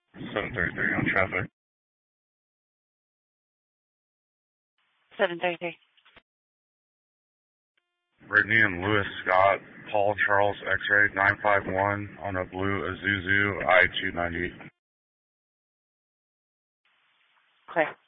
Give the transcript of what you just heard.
733 on traffic. 733. Brittany and Lewis Scott, Paul Charles X-ray 951 on a blue Isuzu I-290. Clear.